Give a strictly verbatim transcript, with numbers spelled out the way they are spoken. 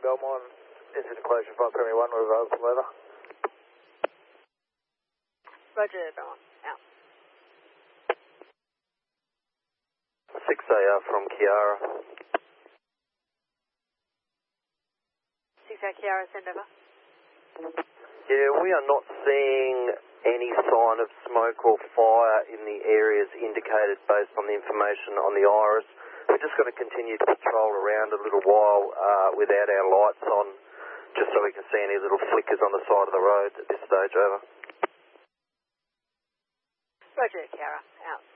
Belmont, into enclosure five three one, reverse over. Roger, Belmont, out. six A R from Kiara. six A Kiara, send over. Yeah, we are not seeing any sign of smoke or fire in the areas indicated based on the information on the IRIS. We're just going to continue to patrol around a little while uh, without our lights on, just so we can see any little flickers on the side of the road at this stage, over. Roger, Kiara, out.